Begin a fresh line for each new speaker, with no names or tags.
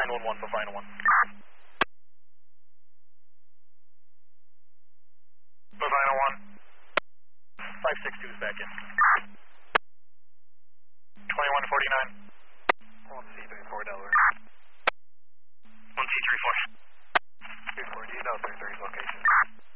911 for final one. For final one. 562 is back in. 2149.